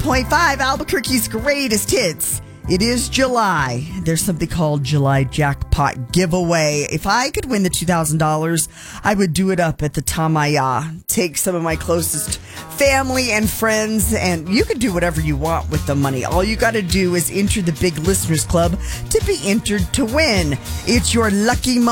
101.5, Albuquerque's greatest hits. It is July. There's something called July Jackpot Giveaway. If I could win the $2,000, I would do it up at the Tamaya. Take some of my closest family and friends, and you can do whatever you want with the money. All you got to do is enter the Big Listeners Club to be entered to win. It's your lucky moment.